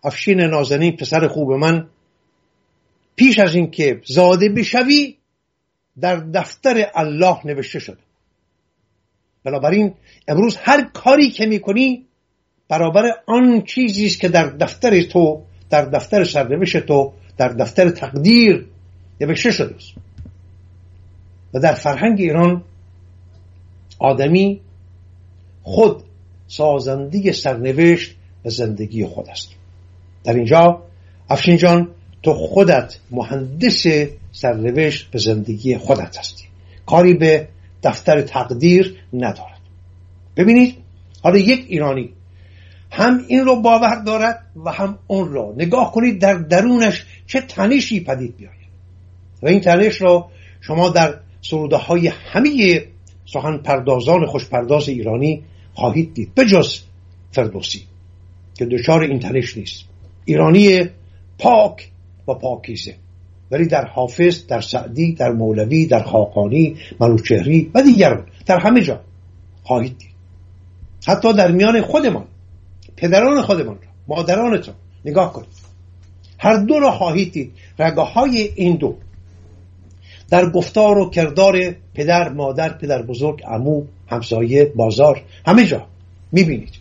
افشین نازنین پسر خوب من، پیش از این که زاده بشوی در دفتر الله نوشته شده. بنابراین امروز هر کاری که میکنی برابر آن چیزی است که در دفتر تو، در دفتر سرنوشت تو، در دفتر تقدیر نوشته شده است. و در فرهنگ ایران آدمی خود سازنده سرنوشت و زندگی خود است. در اینجا افشین جان تو خودت مهندس سرنوشت و زندگی خودت هستی، کاری به دفتر تقدیر ندارد. ببینید حالا یک ایرانی هم این رو باور دارد و هم اون رو. نگاه کنید در درونش چه تنشی پدید بیاید و این تنش رو شما در سروده های همه سخن پردازان خوشپرداز ایرانی خواهید دید، بجز فردوسی که دچار این تنش نیست. ایرانی پاک و پاکیزه، ولی در حافظ، در سعدی، در مولوی، در خاقانی، منوچهری و دیگران، در همه جا خواهید دید. حتی در میان خودمان، پدران خودمان، مادرانتان نگاه کنید، هر دو را خواهید دید. رگه های این دو در گفتار و کردار پدر، مادر، پدر بزرگ، عمو، همسایه، بازار، همه جا میبینید.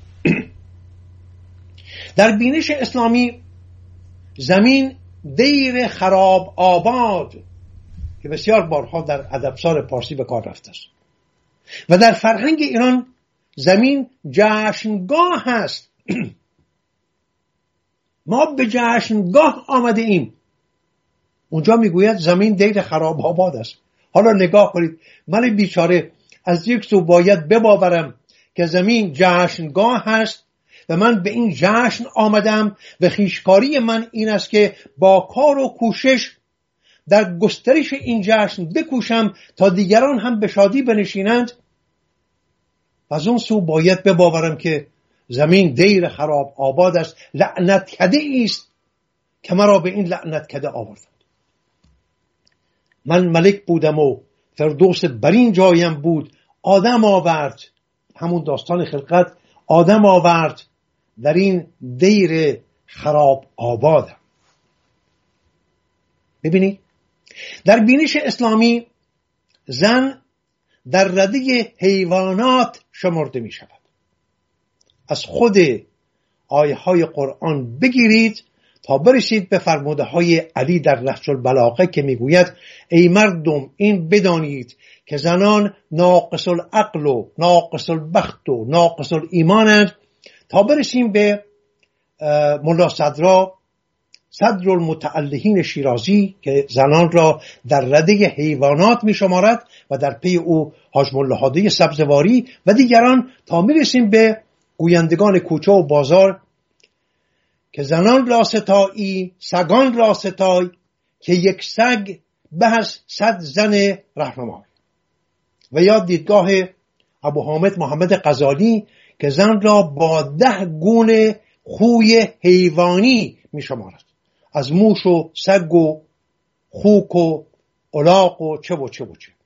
در بینش اسلامی زمین دیر خراب آباد که بسیار بارها در ادبسار پارسی به کار رفته است و در فرهنگ ایران زمین جشنگاه هست. ما به جشنگاه آمده ایم. اونجا میگوید زمین دیر خراب آباد است. حالا نگاه کنید، من بیچاره از یک سو باید بباورم که زمین جشنگاه هست و من به این جشن آمدم و خویشکاری من این است که با کار و کوشش در گسترش این جشن بکوشم تا دیگران هم به شادی بنشینند. و از اون سو باید بباورم که زمین دیر خراب آباد است، لعنت کده است که مرا به این لعنت کده آوردند. من ملک بودم و فردوس بر این جایم بود، آدم آورد، همون داستان خلقت، آدم آورد در این دیر خراب آبادم. ببینید در بینش اسلامی زن در رده حیوانات شمرده می شود. از خود آیه های قرآن بگیرید تا برسید به فرموده های علی در نهج البلاغه که میگوید ای مردم این بدانید که زنان ناقص العقل و ناقص البخت و ناقص الایمانند، تا برسیم به ملا صدر المتعلهین شیرازی که زنان را در رده حیوانات می شمارد و در پی او حاج ملاحاده سبزواری و دیگران، تا می رسیم به گویندگان کوچه و بازار که زنان را ستایی سگان را ستای که یک سگ به از 100 زن رهنمای. و یا دیدگاه ابو حامد محمد غزالی که زن را با 10 گونه خوی حیوانی می شمارد، از موش و سگ و خوک و الاغ و چه و چه و چه.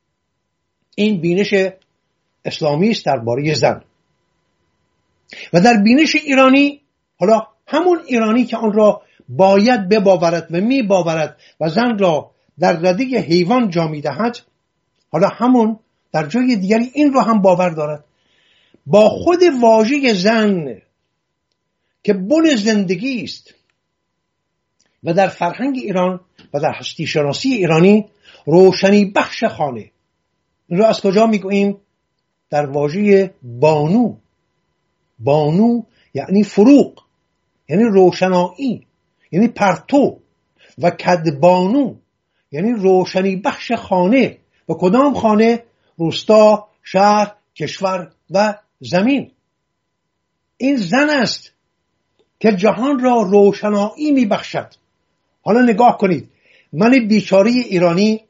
این بینش اسلامی است درباره زن. و در بینش ایرانی، حالا همون ایرانی که آن را باید بباورد و می باورد و زن را در رده حیوان جا می دهد، حالا همون در جای دیگری این را هم باور دارد. با خود واژه زن که بن زندگی است و در فرهنگ ایران و در هستی شناسی ایرانی روشنی بخش خانه، این را از کجا میگوییم؟ در واژه بانو. بانو یعنی فروغ، یعنی روشنایی، یعنی پرتو. و کدبانو یعنی روشنی بخش خانه. و کدام خانه؟ روستا، شهر، کشور و زمین. این زن است که جهان را روشنایی می بخشد. حالا نگاه کنید، من بیچاره ایرانی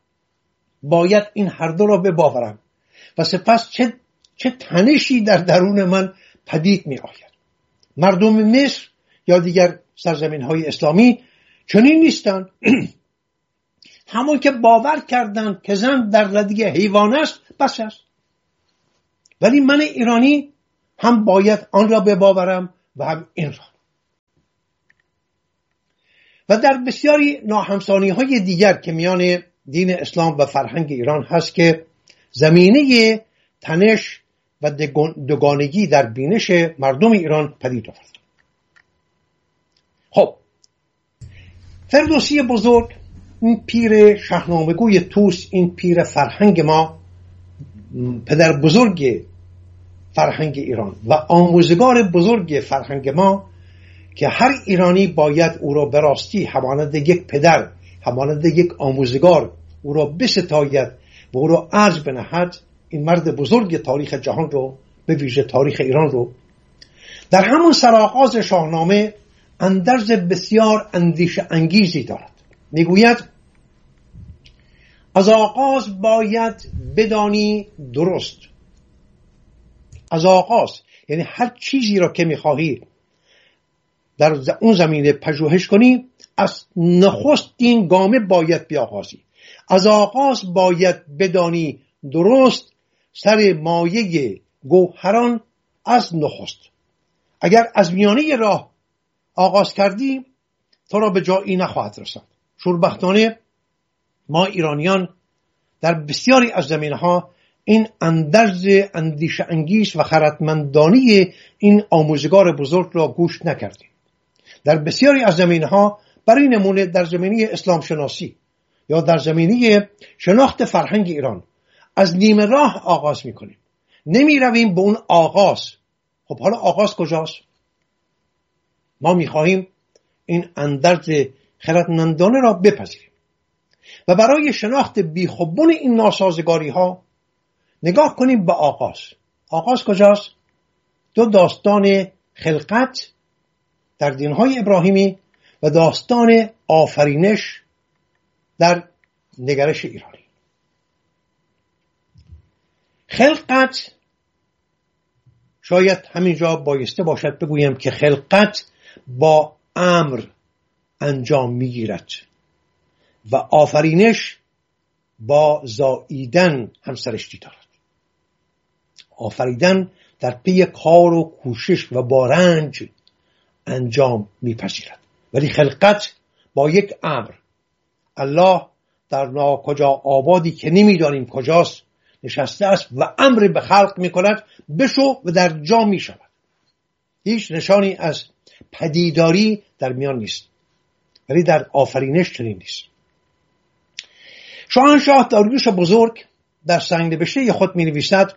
باید این هر دو را بباورم و سپس چه تنشی در درون من پدید می آید. مردم مصر یا دیگر سرزمین های اسلامی چنین نیستند. همون که باور کردند که زن در رده حیوان است بس است. ولی من ایرانی هم باید آن را بباورم و هم این را. و در بسیاری ناهمسانی-های دیگر که میان دین اسلام و فرهنگ ایران هست که زمینه تنش و دوگانگی در بینش مردم ایران پدید آورد. خب فردوسی بزرگ، این پیر شاهنامه‌گوی توس، این پیر فرهنگ ما، پدر بزرگ فرهنگ ایران و آموزگار بزرگ فرهنگ ما که هر ایرانی باید او را به راستی همانند یک پدر، همانند یک آموزگار او را بستاید و او را ارج بنهد، این مرد بزرگ تاریخ جهان رو، به ویژه تاریخ ایران رو، در همون سرآغاز شاهنامه اندرز بسیار اندیشه انگیزی دارد. میگوید از آغاز باید بدانی درست. از آغاز یعنی هر چیزی را که میخواهی در اون زمینه پژوهش کنی، از نخستین گامه باید بیاغازی. از آغاز باید بدانی درست سر مایه گوهران از نخست. اگر از میانه راه آغاز کردی تو را به جایی نخواهد رسد. شوربختانه ما ایرانیان در بسیاری از زمینه‌ها این اندرز اندیشه انگیز و خردمندانه این آموزگار بزرگ را گوش نکردیم. در بسیاری از زمینه‌ها، برای نمونه در زمینه اسلام شناسی یا در زمینه شناخت فرهنگ ایران، از نیمه راه آغاز میکنیم، نمی رویم به اون آغاز. خب حالا آغاز کجاست؟ ما میخواهیم این اندرز خردمندانه را بپذیریم و برای شناخت بیخوبون این ناسازگاری ها نگاه کنیم به آغاز. آغاز کجاست؟ دو داستان خلقت در دینهای ابراهیمی و داستان آفرینش در نگرش ایرانی. خلقت، شاید همینجا بایسته باشد بگویم که خلقت با امر انجام میگیرد و آفرینش با زاییدن همسرشتی دارد. آفریدن در پی کار و کوشش و با رنج انجام میپذیرد، ولی خلقت با یک امر. الله در ناکجا آبادی که نمیدانیم کجاست نشسته است و امر به خلق میکند بشو و در جا میشود. هیچ نشانی از پدیداری در میان نیست، ولی در آفرینش چنین نیست. شاهنشاه داریوش بزرگ در سنگ‌نوشته خود می‌نویسد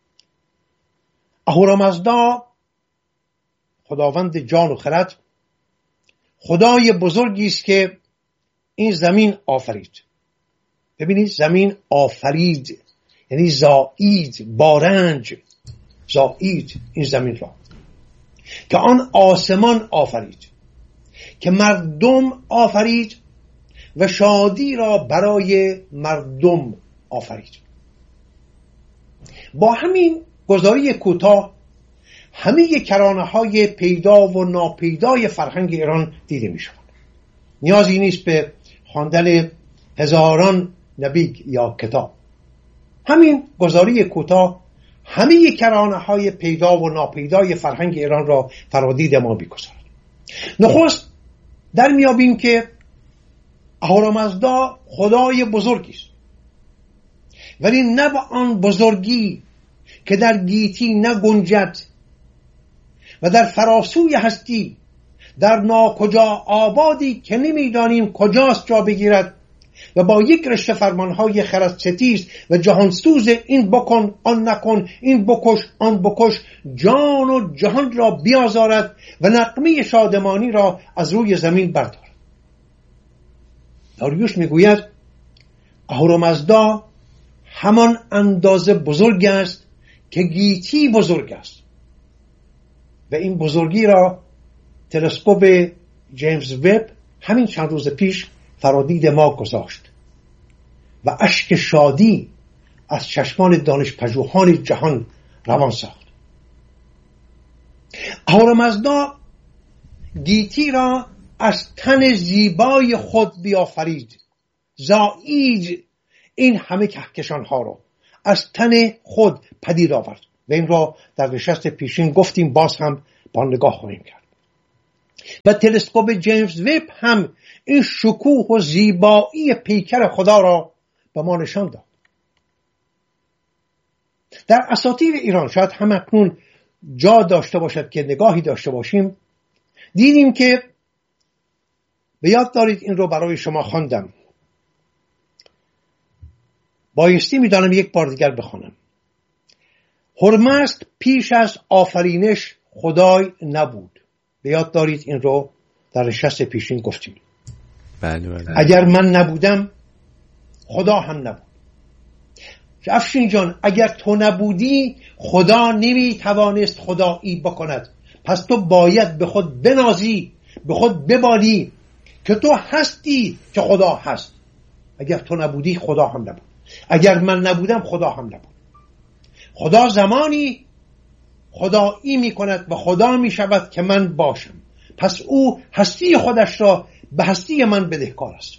اهورامزدا، خداوند جان و خرد، خدای بزرگی است که این زمین آفرید. ببینید، زمین آفرید یعنی زایید، با رنج زایید این زمین را، که آن آسمان آفرید، که مردم آفرید و شادی را برای مردم آفرید. با همین گزاری کوتاه همه کرانه‌های پیدا و ناپیدای فرهنگ ایران دیده می‌شود. نیازی نیست به خواندن هزاران نبی یا کتاب. همین گزاری کوتاه همه کرانه‌های پیدا و ناپیدای فرهنگ ایران را فرادید ما می‌گذارد. نخست در میابیم که اهورامزدا خدای بزرگی است، ولی نه به آن بزرگی که در گیتی نگنجد و در فراسوی هستی در ناکجا آبادی که نمیدانیم کجاست جا بگیرد و با یک رشته فرمانهای خردستیز و جهانسوز این بکن آن نکن، این بکش آن بکش، جان و جهان را بیازارد و نغمه شادمانی را از روی زمین بردارد. داریوش میگوید اهورامزدا همان اندازه بزرگ است که گیتی بزرگ است و این بزرگی را تلسکوپ جیمز وب همین چند روز پیش فرادید ما گذاشت و اشک شادی از چشمان دانشپژوهان جهان روان ساخت. اهورامزدا گیتی را از تن زیبای خود بیافرید، زایید این همه کهکشان ها را از تن خود پدید آورد و این را در نشست پیشین گفتیم، باز هم با نگاه خواهیم کرد. و تلسکوپ جیمز وب هم این شکوه و زیبایی پیکر خدا را به ما نشان داد. در اساطیر ایران شاید هم اکنون جا داشته باشد که نگاهی داشته باشیم. دیدیم که به یاد دارید این رو برای شما خواندم، بایستی میدانم یک بار دیگر بخوانم. هرمزد پیش از آفرینش خدای نبود. به یاد دارید این رو در نشست پیشین گفتیم. بله. اگر من نبودم خدا هم نبود. افشین جان، اگر تو نبودی خدا نمی توانست خدایی بکند. پس تو باید به خود بنازی، به خود ببالی که تو هستی که خدا هست. اگر تو نبودی خدا هم نبود. اگر من نبودم خدا هم نبود. خدا زمانی خدایی می کند و خدا می شود که من باشم. پس او هستی خودش را به هستی من بدهکار است.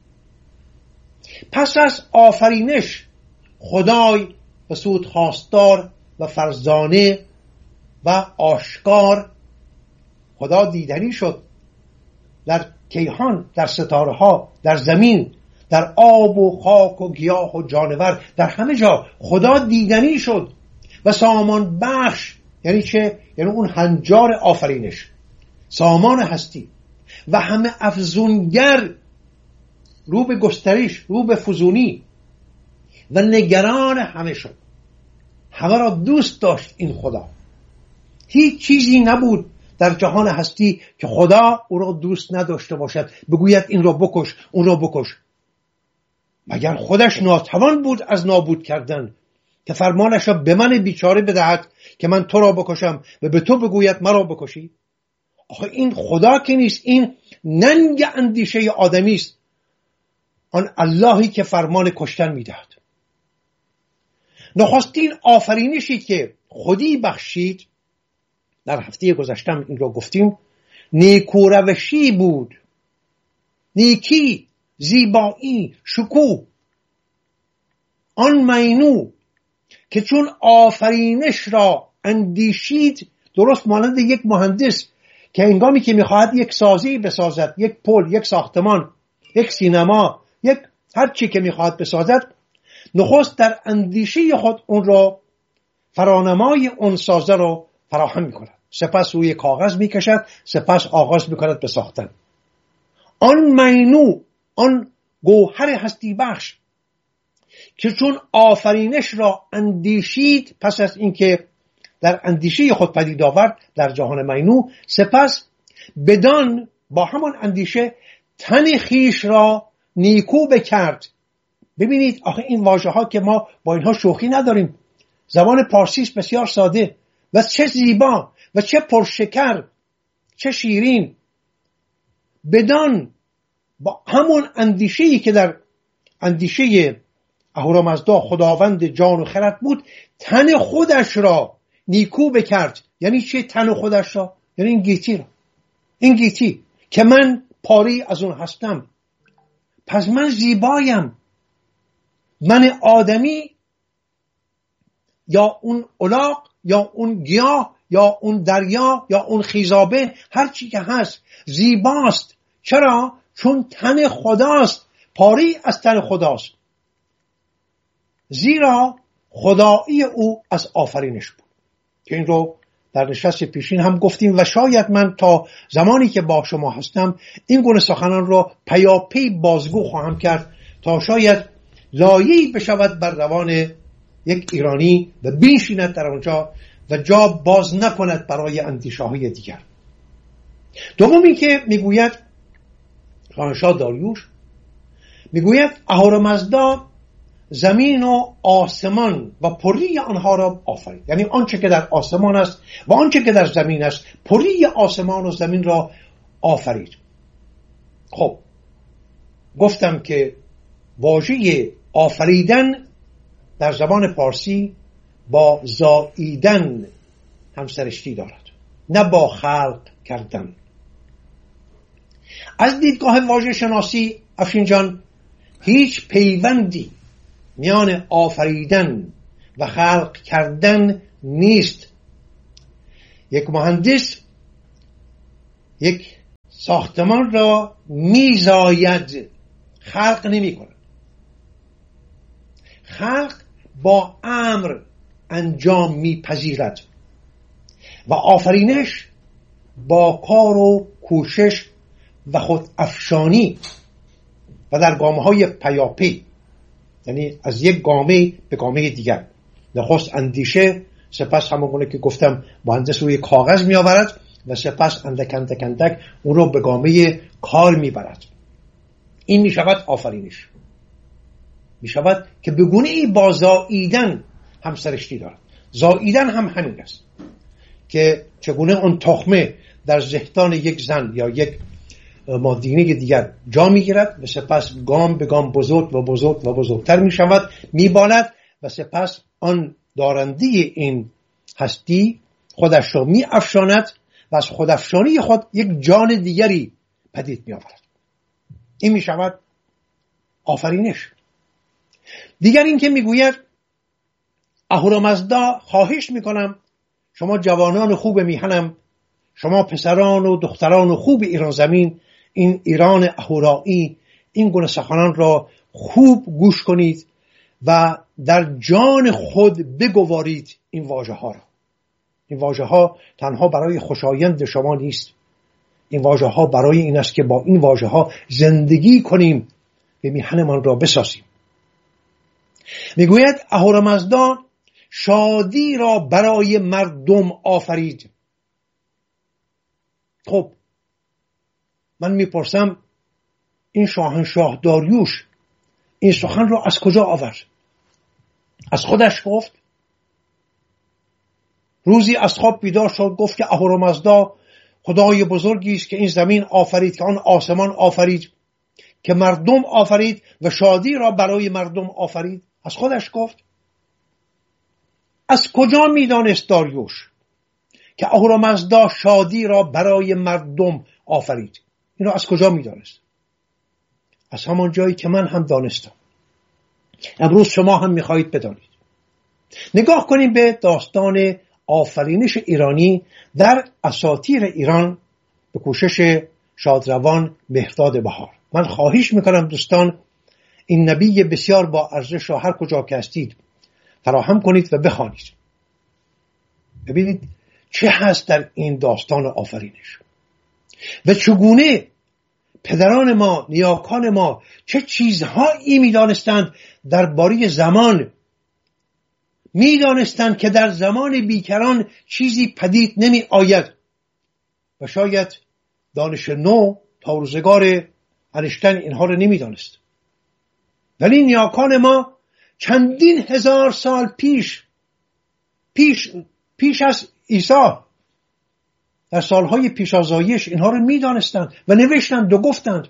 پس از آفرینش خدای به صورت خواستار و فرزانه و آشکار خدا دیدنی شد در کیهان، در ستاره ها، در زمین، در آب و خاک و گیاه و جانور، در همه جا خدا دیدنی شد و سامان بخش. یعنی چه؟ یعنی اون هنجار آفرینش، سامان هستی و همه افزونگر، رو به گسترش، رو به فزونی و نگران همه شد. همه را دوست داشت این خدا. هیچ چیزی نبود در جهان هستی که خدا او را دوست نداشته باشد، بگوید این را بکش، اون را بکش، مگر خودش ناتوان بود از نابود کردن که فرمانش را به من بیچاره بدهد که من تو را بکشم و به تو بگوید مرا بکشی. آخه این خدا که نیست، این ننگ اندیشه آدمی است، آن اللهی که فرمان کشتن میدهد. نخستین آفرینشی که خودی بخشید، در هفته گذشتم این را گفتیم، نیکوروشی بود. نیکی، زیبایی، شکوه. آن مینو که چون آفرینش را اندیشید، درست مانند یک مهندس که هنگامی که میخواهد یک سازی بسازد، یک پل، یک ساختمان، یک سینما، یک هر چی که میخواهد بسازد، نخست در اندیشه خود اون را فرانمای اون سازه رو فراهم میکند، سپس روی کاغذ میکشد، سپس آغاز میکند به ساختن. آن مینو، آن گوهر هستی بخش که چون آفرینش را اندیشید، پس از اینکه در اندیشه خود پدید آورد در جهان مینو، سپس بدان با همان اندیشه تن خیش را نیکو بکرد. ببینید آخه این واژه ها که ما با اینها شوخی نداریم، زبان پارسی است بسیار ساده و چه زیبا و چه پرشکر، چه شیرین. بدان با همون اندیشه‌ای که در اندیشه اهورامزدا خداوند جان و خرد بود، تن خودش را نیکو بکرد. یعنی چه تن خودش را؟ یعنی این گیتی را، این گیتی که من پاری از اون هستم، پس من زیبایم. من آدمی یا اون الاغ یا اون گیاه یا اون دریا یا اون خیزابه، هر چی که هست زیباست. چرا؟ چون تن خداست، پاری از تن خداست، زیرا خدایی او از آفرینش بود. که این رو در نشست پیشین هم گفتیم و شاید من تا زمانی که با شما هستم این گونه سخنان رو پیاپی بازگو خواهم کرد تا شاید لایه‌ای بشود بر روان یک ایرانی و بنشیند در آنجا و جا باز نکند برای اندیشه‌های دیگر. دوم این که میگوید خانشاه داریوش، میگوید اهورامزدا زمین و آسمان و پری آنها را آفرید. یعنی آنچه که در آسمان است و آنچه که در زمین است، پری آسمان و زمین را آفرید. خب گفتم که واژه آفریدن در زبان پارسی با زاییدن همسرشتی دارد، نه با خلق کردن. از دیدگاه واژه شناسی افشین جان، هیچ پیوندی میان آفریدن و خلق کردن نیست. یک مهندس یک ساختمان را میزاید، خلق نمی کند. خلق با امر انجام میپذیرد و آفرینش با کار و کوشش و خود افشانی و در گامه‌های پیاپی، یعنی از یک گامه به گامه دیگر. نخست اندیشه، سپس همونگونه که گفتم مهندس روی کاغذ می آورد و سپس اندک اندک اندک اون رو به گامه کار می برد. این می شود آفرینش. می شود که به گونه ای با زاییدن هم سرشتی دارد. زاییدن هم همین است که چگونه اون تخمه در ذهن یک زن یا یک مادینه دیگر جا می گیرد و سپس گام به گام بزرگ و بزرگ و بزرگتر می شود، می بالد و سپس آن دارنده این هستی خودش را می افشاند و از خودافشانی خود یک جان دیگری پدید می آورد. این می شود آفرینش. دیگر این که می گوید اهورامزدا خواهش می کنم شما جوانان خوب میهنم، شما پسران و دختران خوب ایران زمین، این ایران اهورایی، این گونه سخنان را خوب گوش کنید و در جان خود بگوارید این واژه ها را. این واژه ها تنها برای خوشایند شما نیست. این واژه ها برای این است که با این واژه ها زندگی کنیم و میهنمان را بسازیم. میگوید اهورامزدا شادی را برای مردم آفرید. خب من میپرسم این شاهنشاه داریوش این سخن را از کجا آورد؟ از خودش گفت؟ روزی از خواب بیدار شد گفت که اهورامزدا خدای بزرگی است که این زمین آفرید، که آن آسمان آفرید، که مردم آفرید و شادی را برای مردم آفرید؟ از خودش گفت؟ از کجا میدانست داریوش که اهورامزدا شادی را برای مردم آفرید؟ اینو از کجا میدانست؟ از همان جایی که من هم دانستم. امروز شما هم میخواهید بدانید. نگاه کنیم به داستان آفرینش ایرانی در اساطیر ایران به کوشش شادروان مهرداد بهار. من خواهش میکنم دوستان این نبی بسیار با ارزش را هر کجا که هستید فراهم کنید و بخوانید. ببینید چه هست در این داستان آفرینش و چگونه پدران ما، نیاکان ما چه چیزهایی میدانستند درباره زمان. میدانستند که در زمان بیکران چیزی پدید نمی آید و شاید دانش نو تا روزگار انیشتین اینها رو نمیدانست. ولی نیاکان ما چندین هزار سال پیش از عیسی در سالهای پیش از زایش اینها رو میدانستند و نوشتند و گفتند.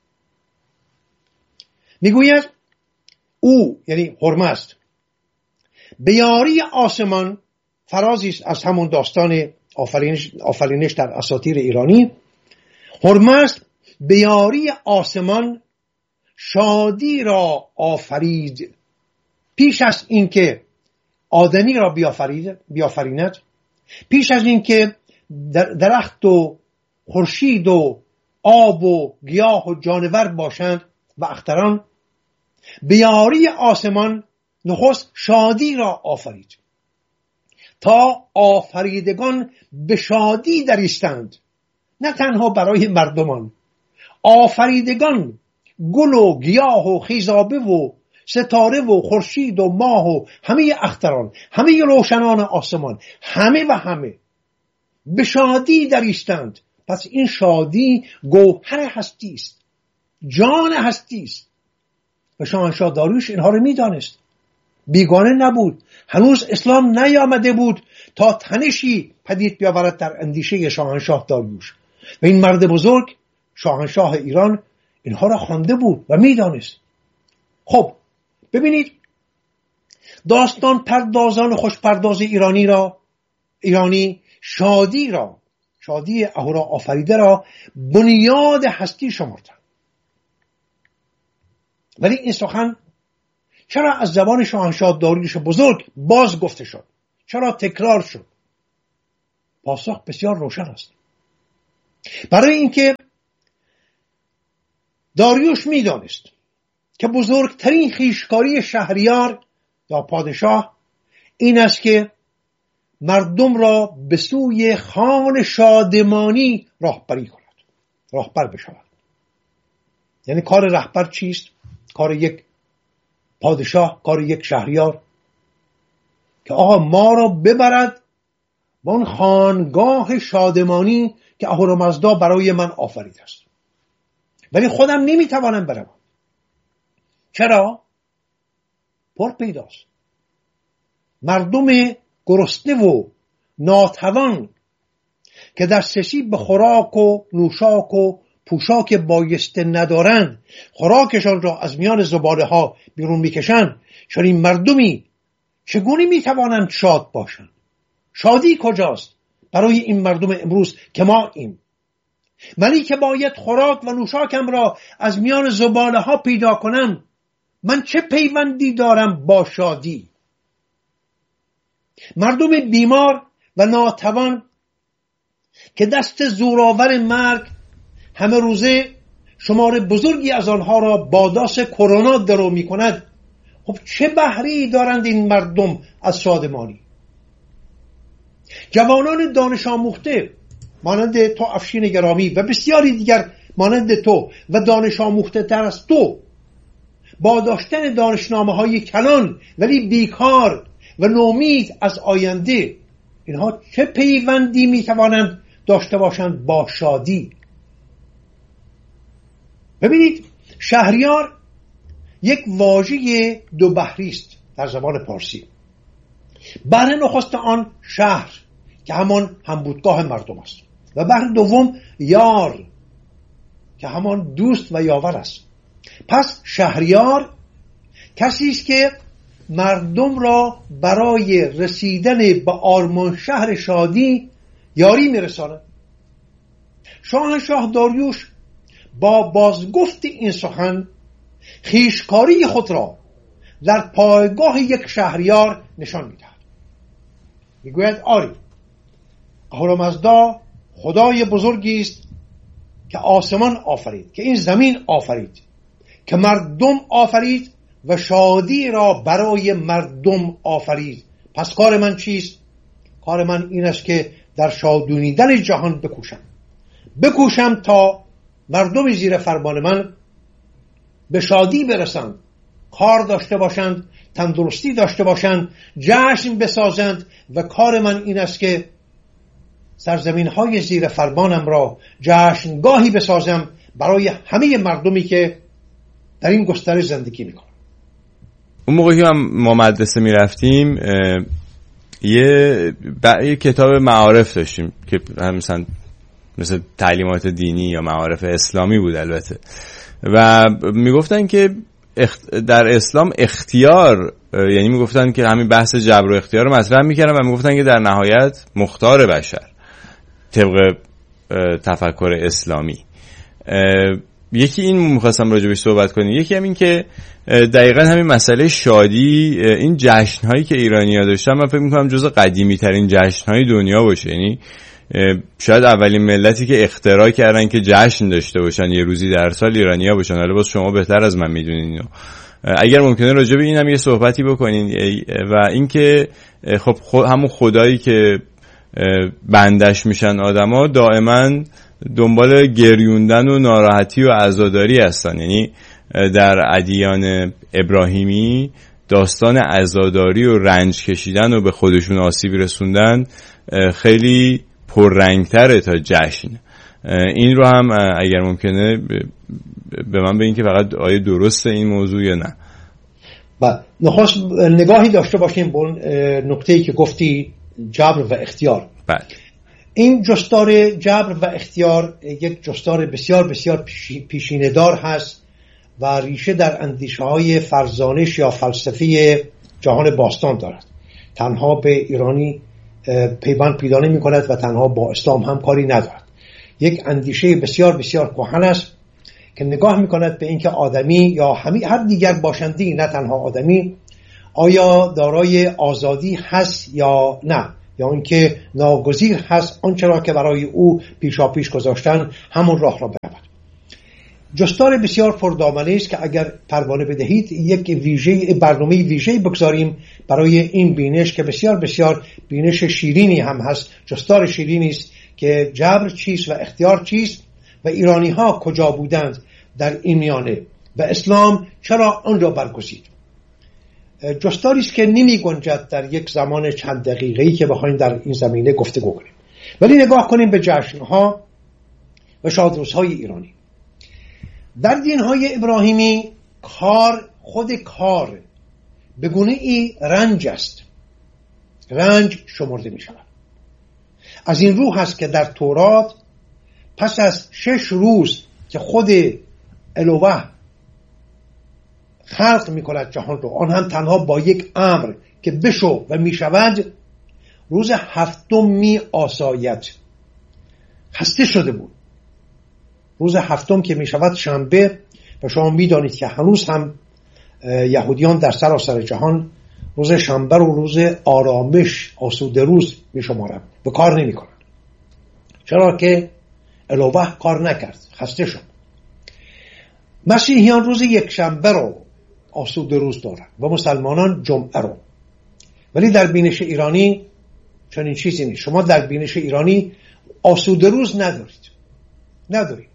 میگوید او یعنی هرمزد به یاری آسمان، فرازی است از همون داستان آفرینش در اساطیر ایرانی. هرمزد به یاری آسمان شادی را آفرید پیش از اینکه آدمی را بیافریند، پیش از اینکه درخت و خورشید و آب و گیاه و جانور باشند و اختران. به یاری آسمان نخست شادی را آفرید تا آفریدگان به شادی درایستند، نه تنها برای مردمان. آفریدگان گل و گیاه و خیزابه و ستاره و خورشید و ماه و همه اختران، همه روشنان آسمان، همه و همه به شادی درایستند. پس این شادی گوهر هستی است، جان هستی است و شاهنشاه داریوش اینها رو میدانست. بیگانه نبود. هنوز اسلام نیامده بود تا تنشی پدید بیاورد در اندیشه شاهنشاه داریوش و این مرد بزرگ شاهنشاه ایران اینها را خوانده بود و میدانست. خب ببینید داستان پردازان خوشپرداز ایرانی شادی اهورا آفریده را بنیاد هستی شمردند. ولی این سخن چرا از زبان شاهنشاه داریوش بزرگ باز گفته شد؟ چرا تکرار شد؟ پاسخ بسیار روشن است. برای اینکه داریوش میدانست که بزرگترین خویشکاری شهریار یا پادشاه این است که مردم را به سوی خوان شادمانی راهبری کند، راهبر بشود. یعنی کار رهبر چیست؟ کار یک پادشاه، کار یک شهریار که آقا ما را ببرد به اون خانگاه شادمانی که اهورامزدا برای من آفریده است. ولی خودم نمیتوانم برم. چرا؟ پر پیداست. مردم گرسنه و ناتوان که دسترسی به خوراک و نوشاک و پوشاک بایسته ندارند، خوراکشان را از میان زباله ها بیرون میکشند. چون این مردمی چگونه میتوانند شاد باشند؟ شادی کجاست برای این مردم امروز که ما ایم؟ منی که باید خوراک و نوشاکم را از میان زباله ها پیدا کنم، من چه پیوندی دارم با شادی؟ مردم بیمار و ناتوان که دست زورآور مرگ همه روزه شمار بزرگی از آنها را با داس کرونا درو می کند، خب چه بهره‌ای دارند این مردم از شادمانی؟ جوانان دانش آموخته مانند تو افشین گرامی و بسیاری دیگر مانند تو و دانش آموخته تر از تو، با داشتن دانشنامه های کلان ولی بیکار و نومید از آینده، اینها چه پیوندی میتوانند داشته باشند با شادی؟ ببینید، شهریار یک واژه دو بحری است در زبان پارسی. بحر نخست آن شهر که همان همبودگاه مردم است و بحر دوم یار که همان دوست و یاور است. پس شهریار کسی است که مردم را برای رسیدن به آرمان شهر شادی یاری میرساند. شاهنشاه داریوش با بازگفت این سخن خویشکاری خود را در پایگاه یک شهریار نشان میدهد. میگوید آری، اهورامزدا خدای بزرگی است که آسمان آفرید، که این زمین آفرید، که مردم آفرید و شادی را برای مردم آفرید. پس کار من چیست؟ کار من این است که در شادونیدن جهان بکوشم تا مردم زیر فرمان من به شادی برسند، کار داشته باشند، تندرستی داشته باشند، جشن بسازند. و کار من این است که سرزمین‌های زیر فرمانم را جشنگاهی بسازم برای همه مردمی که در این گستره زندگی میکنن. اون موقعی که ما مدرسه میرفتیم یه کتاب معارف داشتیم که مثل تعلیمات دینی یا معارف اسلامی بود البته، و میگفتن که در اسلام اختیار، یعنی میگفتن که همین بحث جبر و اختیار رو مطرح میکردن و میگفتن که در نهایت مختار بشر طبق تفکر اسلامی. یکی این میخواستم راجع بهش صحبت کنیم، یکی هم این که دقیقاً همین مسئله شادی، این جشن‌هایی که ایرانی‌ها داشتن من فکر می‌کنم جزو قدیمی‌ترین جشن‌های دنیا باشه. یعنی شاید اولین ملتی که اختراع کردن که جشن داشته باشن یه روزی در سال ایرانی‌ها باشن. حالا باز شما بهتر از من می‌دونین اینو. اگر ممکنه راجع به اینم یه صحبتی بکنین. و اینکه خب همون خدایی که بندش میشن آدما دائما دنبال گریوندن و ناراحتی و عزاداری هستن. یعنی در ادیان ابراهیمی داستان عزاداری و رنج کشیدن و به خودشون آسیب رسوندن خیلی پررنگتره تا جشن. این رو هم اگر ممکنه به من بگین که فقط آیا درسته این موضوع یا نه؟ نخواست نگاهی داشته باشیم به نکته‌ای که گفتی، جبر و اختیار. بله. این جستار جبر و اختیار یک جستار بسیار بسیار پیشینه‌دار هست و ریشه در اندیشه‌های فرزانش یا فلسفی جهان باستان دارد. تنها به ایرانی پیوند پیدا نمی‌کند و تنها با اسلام هم کاری ندارد. یک اندیشه بسیار بسیار کهن است که نگاه می‌کند به اینکه آدمی یا هر دیگر باشنده‌ای، نه تنها آدمی، آیا دارای آزادی هست یا نه. یا اینکه ناگزیر هست آنچه را که برای او پیشاپیش گذاشتن همون راه را برود. جستار بسیار پردامنه است که اگر پروانه بدهید یک برنامه ویژه بگذاریم برای این بینش که بسیار بسیار بینش شیرینی هم هست. جستار شیرینی است که جبر چیست و اختیار چیست و ایرانی ها کجا بودند در این میانه و اسلام چرا آن را برگزید. جستاری است که نمی گنجد در یک زمان چند دقیقه‌ای که بخوایم در این زمینه گفتگو کنیم. ولی نگاه کنیم به جشنها و شادروزهای ایرانی. در دینهای ابراهیمی خود کار به گونه‌ای رنج است، رنج شمرده می شود. از این رو هست که در تورات پس از 6 روز که خود الوه خلق می کند جهان رو، آن هم تنها با یک امر که بشو و می شود، روز 7 می آساید. خسته شده بود. روز 7 که می شود شنبه و شما می دانید که هنوز هم یهودیان در سراسر جهان روز شنبه رو روز آرامش، آسوده روز می شمارند و کار نمی کنند. چرا که الوه کار نکرد، خسته شد. مسیحیان روز یک شنبه رو آسوده روز دارند و مسلمانان جمعه رو. ولی در بینش ایرانی چنین چیزی نیست. شما در بینش ایرانی آسوده روز ندارید.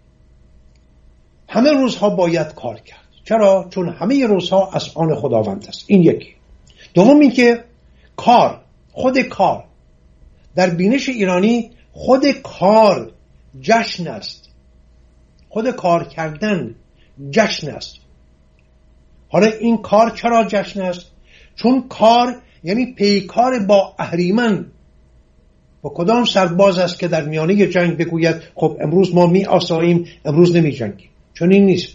همه روزها باید کار کرد. چرا؟ چون همه روزها از آن خداوند است. این یکی. دوم این که خود کار در بینش ایرانی خود کار جشن است. خود کار کردن جشن است. حالا این کار چرا جشن است؟ چون کار یعنی پیکار با اهریمن. با کدام سرباز است که در میانه جنگ بگوید خب امروز ما می آساییم، امروز نمی جنگیم؟ چون این نیست.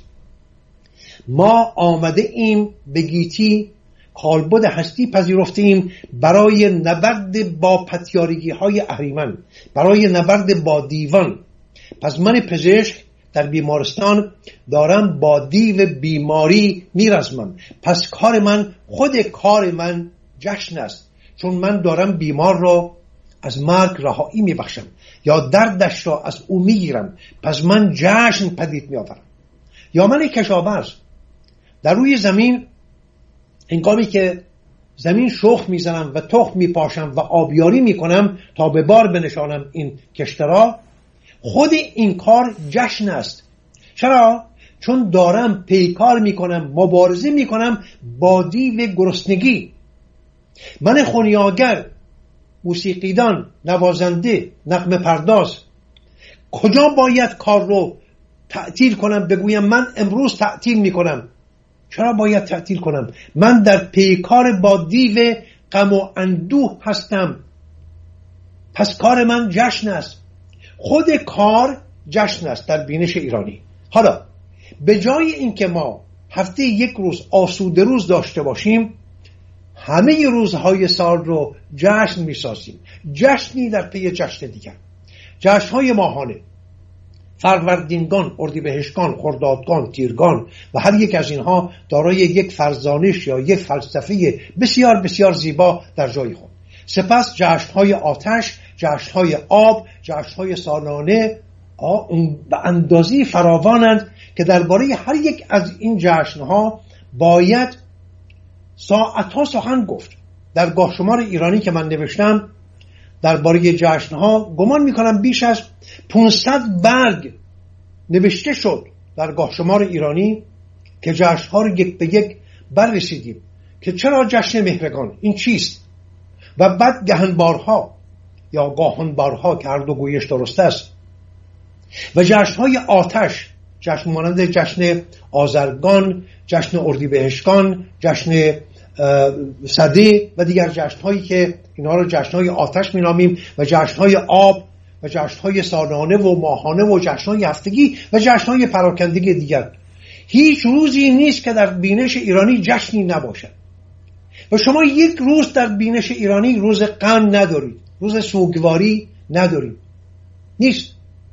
ما آمده ایم به گیتی کالبد هستی پذیرفتیم برای نبرد با پتیارگی های اهریمن، برای نبرد با دیوان. پس من پزشک در بیمارستان دارم با دیو بیماری میرزمم. پس خود کار من جشن است، چون من دارم بیمار را از مرگ رهایی میبخشم یا دردش را از او میگیرم. پس من جشن پدید میآورم. یا من کشاورز در روی زمین هنگامی که زمین شخم میزنم و تخم میپاشم و آبیاری میکنم تا به بار بنشانم این کشت را، خود این کار جشن است. چرا؟ چون دارم پیکار میکنم، مبارزه میکنم با دیو گرسنگی. من خونیاگر، موسیقیدان، نوازنده، نغمه پرداز کجا باید کار رو تعطیل کنم بگویم من امروز تعطیل میکنم؟ چرا باید تعطیل کنم؟ من در پیکار با دیو غم و اندوه هستم. پس کار من جشن است. خود کار جشن است در بینش ایرانی. حالا به جای اینکه ما هفته یک روز آسوده روز داشته باشیم، همه روزهای سال رو جشن میسازیم. جشنی در پی جشن دیگر. جشنهای ماهانه، فروردینگان، اردیبهشتگان، خردادگان، تیرگان و هر یک از اینها دارای یک فرزانش یا یک فلسفه بسیار بسیار زیبا در جای خود. سپس جشنهای آتش، جشنهای آب، جشنهای سالانه به اندازه فراوانند که درباره هر یک از این جشنها باید ساعتها سخن گفت. در گاه شمار ایرانی که من نوشتم درباره جشنها گمان میکنم بیش از 500 برگ نوشته شد در گاه شمار ایرانی که جشنها رو یک به یک بررسیدیم که چرا جشن مهرگان این چیست، و بعد گهنبارها یا گاهنبارها که هر دو گویش درست است، و جشنهای آتش، جشن مانند جشن آذرگان، جشن اردیبهشتگان، جشن سده و دیگر جشنهایی که اینها رو جشنهای آتش مینامیم، و جشنهای آب و جشنهای سالانه و ماهانه و جشنهای هفتگی و جشنهای پراکندگی دیگر. هیچ روزی نیست که در بینش ایرانی جشنی نباشد. و شما یک روز در بینش ایرانی روز غم ندارید، روز سوگواری ندارید. نیست.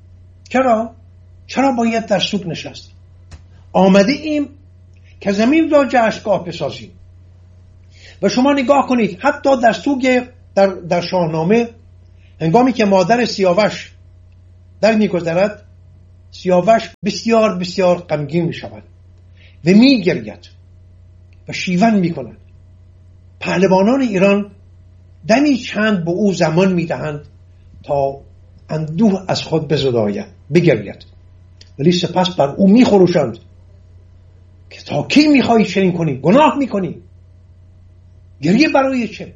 چرا باید در سوگ نشست؟ آمده ایم که زمین را جشنگاه بسازیم. و شما نگاه کنید حتی در سوگ در شاهنامه هنگامی که مادر سیاوش در میگذرد، سیاوش بسیار بسیار غمگین می شود و می گرید و شیون می کند. پهلوانان ایران دمی چند به او زمان می دهند تا اندوه از خود بزداید، بگرید، ولی سپس بر او می خروشند که تا کی می خواهی چنین کنی؟ گناه می کنی، گریه برای چه؟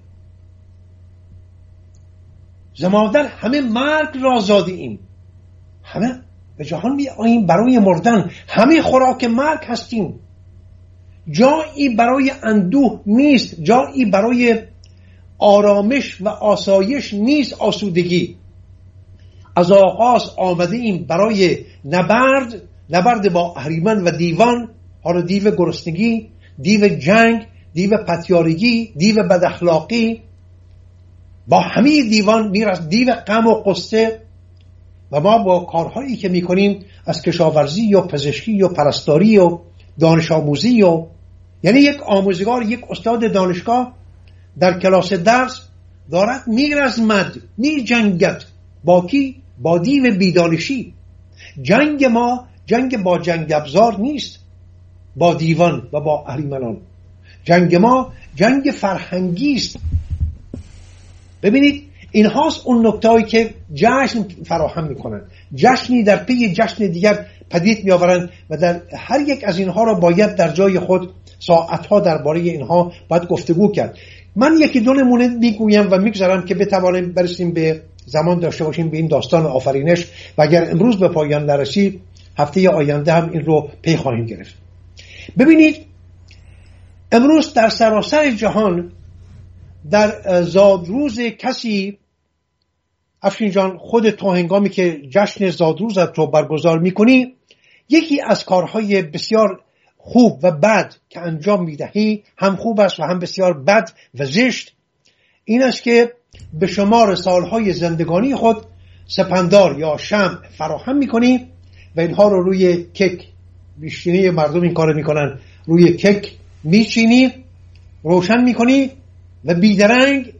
ز مادر همه مرگ را زاده ایم، همه به جهان می آییم برای مردن، همه خوراک مرگ هستیم. جایی برای اندوه نیست، جایی برای آرامش و آسایش نیست، آسودگی. از آغاز آمده ایم برای نبرد با اهریمن و دیوان، حالا دیو گرسنگی، دیو جنگ، دیو پتیارگی، دیو بداخلاقی، با همه دیوان میرسد، دیو غم و غصه. و ما با کارهایی که میکنیم از کشاورزی یا پزشکی یا پرستاری یا دانش آموزی یا یعنی یک آموزگار، یک استاد دانشگاه در کلاس درس دارد میرزمد، میجنگد با کی؟ با دیو بیدانشی. جنگ ما جنگ با جنگ ابزار نیست، با دیوان و با اهریمنان. جنگ ما جنگ فرهنگی است. ببینید اینهاست اون نکته‌ای که جشن فراهم میکنن، جشنی در پی جشن دیگر پدید میآورند و در هر یک از اینها را باید در جای خود ساعتها درباره اینها باید گفتگو کرد. من یکی دو نمونه میگویم و میگذارم که بتوانیم برسیم به زمان داشته باشیم به این داستان آفرینش و اگر امروز به پایان نرسید هفته آینده هم این رو پی خواهیم گرفت. ببینید امروز در سراسر جهان در زادروز کسی، افشین جان خود تو هنگامی که جشن زادروزت رو برگزار میکنی، یکی از کارهای بسیار خوب و بد که انجام میدهی، هم خوب است و هم بسیار بد و زشت، این است که به شمار سالهای زندگانی خود سپندار یا شمع فراهم میکنی و اینها رو روی کک، بیشتر مردم این کارو میکنن، روی کک میچینی، روشن میکنی و بیدرنگ